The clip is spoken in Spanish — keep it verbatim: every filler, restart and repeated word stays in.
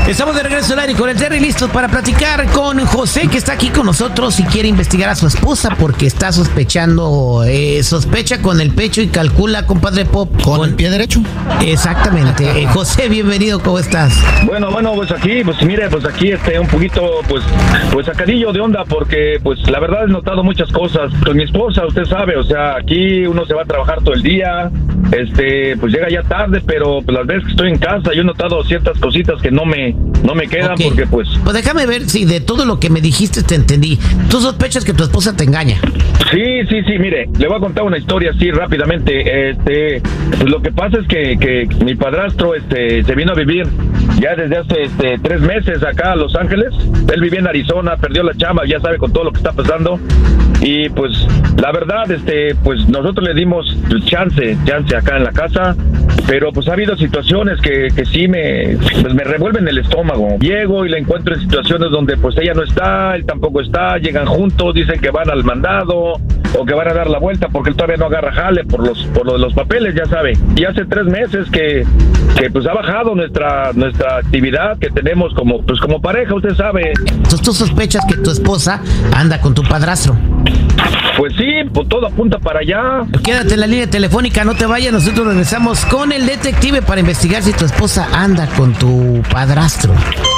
Estamos de regreso al aire con el Terry, listos para platicar con José, que está aquí con nosotros y quiere investigar a su esposa porque está sospechando, eh, sospecha con el pecho y calcula, compadre Pop. ¿Con, ¿Con el pie derecho? Exactamente. Eh, José, bienvenido, ¿cómo estás? Bueno, bueno, pues aquí, pues mire, pues aquí este, un poquito, pues, pues sacadillo de onda porque, pues, la verdad he notado muchas cosas. Pues mi esposa, usted sabe, o sea, aquí uno se va a trabajar todo el día, este, pues llega ya tarde, pero pues las veces que estoy en casa yo he notado ciertas cositas que no me, no me quedan, okay. porque pues... Pues déjame ver si de todo lo que me dijiste te entendí. Tú sospechas que tu esposa te engaña. Sí, sí, sí, mire, le voy a contar una historia así rápidamente. Este, pues lo que pasa es que, que mi padrastro este, se vino a vivir ya desde hace este, tres meses acá a Los Ángeles. Él vivía en Arizona, perdió la chamba, ya sabe, con todo lo que está pasando. Y pues la verdad, este, pues nosotros le dimos chance, chance acá en la casa, pero pues ha habido situaciones que, que sí me, pues me revuelven el estómago. Llego y la encuentro en situaciones donde pues ella no está, él tampoco está, llegan juntos, dicen que van al mandado o que van a dar la vuelta porque él todavía no agarra jale por los, por lo de los papeles, ya sabe. Y hace tres meses que, que pues ha bajado nuestra, nuestra actividad que tenemos como, pues como pareja, usted sabe. Entonces tú sospechas que tu esposa anda con tu padrastro. Pues sí, pues todo apunta para allá. Quédate en la línea telefónica, no te vayas, nosotros regresamos con el detective para investigar si tu esposa anda con tu padrastro.